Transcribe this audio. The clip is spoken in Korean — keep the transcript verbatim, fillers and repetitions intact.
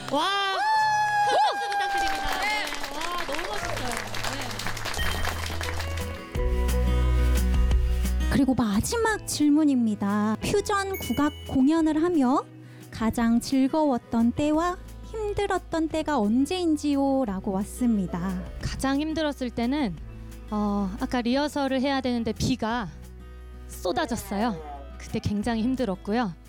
와, 큰 박수 부탁드립니다. 네. 와, 너무 멋있어요. 네. 그리고 마지막 질문입니다. 퓨전 국악 공연을 하며 가장 즐거웠던 때와 힘들었던 때가 언제인지요? 라고 왔습니다. 가장 힘들었을 때는 어, 아까 리허설을 해야 되는데 비가 쏟아졌어요. 그때 굉장히 힘들었고요.